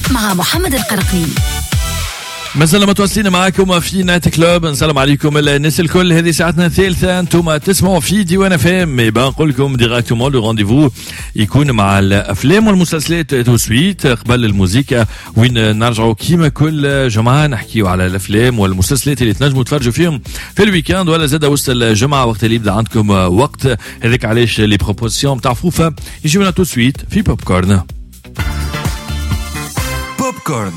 مع محمد القرقني. مساء متواصلين معكم في نايت كلوب. نسلم عليكم الناس الكل. هذه ساعتنا الثالثة، انتم تسمعوا في ديوان FM. بنقول لكم ديراكتومون لو رونديفو يكون مع الافلام والمسلسلات تو سويت قبل الموسيقى، وين نرجعوا كيما كل جمعة نحكيو على الافلام والمسلسلات اللي تنجموا تفرجوا فيهم في الويكاند ولا زاد وسط الجمعة وقت اللي يبدا عندكم وقت. هذاك علاش لي بروبوزيون نتاع فوفا يجيونا تو سويت في بوب كورن. بوب كورن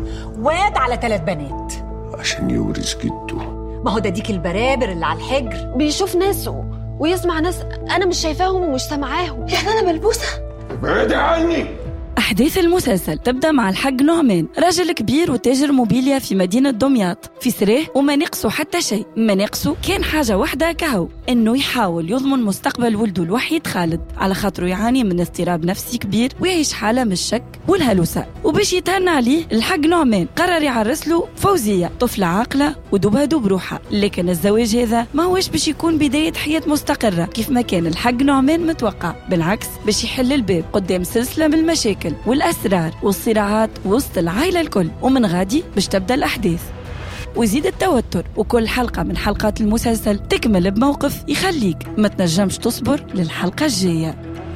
واد على 3 بنات عشان يورث جده. ما هو ده ديك البرابر اللي على الحجر بيشوف ناس ويسمع ناس أنا مش شايفاهم ومش سامعاهم. يعني أنا ملبوسة. ابعدي عني. أحداث المسلسل تبدأ مع الحاج نعمان، رجل كبير وتاجر موبيليا في مدينة دمياط، في سراه وما نقصه حتى شيء. ما نقصه كان حاجة واحدة كهو، إنه يحاول يضمن مستقبل ولده الوحيد خالد، على خاطره يعاني من اضطراب نفسي كبير ويعيش حالة من الشك والهلوسة. وباش يتهنى عليه الحاج نعمان قرر يعرس له فوزية، طفلة عاقلة ودبها دب روحها. لكن الزواج هذا ما هوش باش يكون بداية حياة مستقرة كيف ما كان الحاج نعمان متوقع، بالعكس باش يحل الباب قدام سلسلة من المشاكل والأسرار والصراعات وسط العائلة الكل. ومن غادي باش تبدأ الأحداث ويزيد التوتر، وكل حلقة من حلقات المسلسل تكمل بموقف يخليك ما تنجمش تصبر للحلقة الجاية،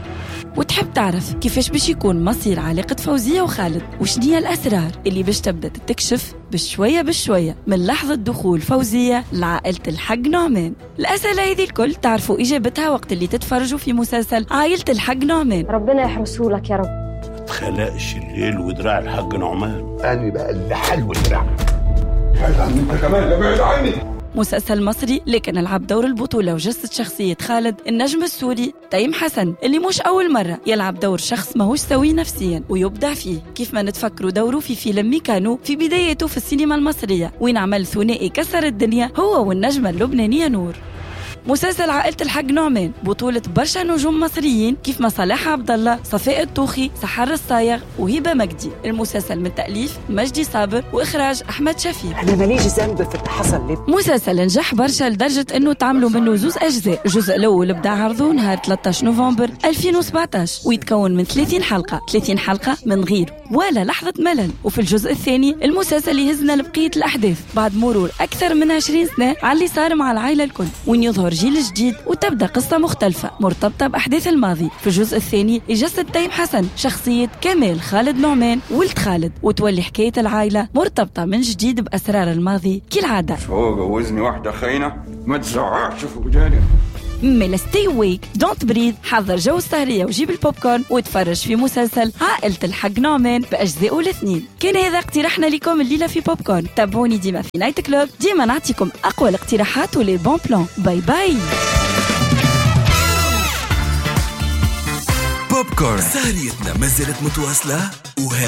وتحب تعرف كيفاش باش يكون مصير علاقة فوزية وخالد، وشنية الأسرار اللي باش تبدأ تكشف بشوية بشوية من لحظة دخول فوزية لعائلة الحج نعمان. الأسئلة هذه الكل تعرفوا إجابتها وقت اللي تتفرجوا في مسلسل عائلة الحج نعمان. ربنا يحرسه لك يا رب. تخلقش الليل ودراع الحاج نعمان. أنا بقى اللي حلو دراع. بعد عني انت كمان، ابعد عني. مسلسل مصري لكن لعب دور البطولة وجسد شخصية خالد النجم السوري تيم حسن، اللي مش أول مرة يلعب دور شخص ماهوش سوي نفسيا ويبدع فيه، كيف ما نتفكروا دوره في فيلم ميكانو في بدايته في السينما المصرية، وين عمل ثنائي كسر الدنيا هو والنجمة اللبنانية نور. مسلسل عائلة الحج نعمان بطولة برشا نجوم مصريين كيف ما صلاح عبد الله، صفاء الطوخي، سحر الصايغ وهبة مجدي. المسلسل من تأليف مجدي صابر وإخراج أحمد شفيق. أنا ماليش ذنب في اللي حصل لي. مسلسل نجح برشا لدرجة أنه تعملوا منه 2 أجزاء. الجزء الأول بدأ عرضه نهار 13 نوفمبر 2017 ويتكون من 30 حلقة، 30 حلقة من غير ولا لحظة ملل. وفي الجزء الثاني المسلسل يهزنا لبقية الأحداث بعد مرور أكثر من 20 سنة على اللي صار مع العائلة الكل، وين يظهر جيل جديد وتبدأ قصة مختلفة مرتبطة بأحداث الماضي. في الجزء الثاني يجسد تيم حسن شخصية كمال خالد نعمان ولد خالد، وتولي حكاية العائلة مرتبطة من جديد بأسرار الماضي كالعادة. هو جوزني واحدة خاينة ما تزعقش في وداني. ميلا ستي ويك دونت بريث، حضر جو السهرية وجيب البوب كورن وتفرج في مسلسل عائلة الحج نعمان بأجزائه الاثنين. كان هذا اقتراحنا لكم الليلة في بوب كورن. تابعوني ديما في نايت كلوب، ديما نعطيكم أقوى الاقتراحات ولي بون بلان. باي باي. بوب كورن سهريتنا ما زالت متواصلة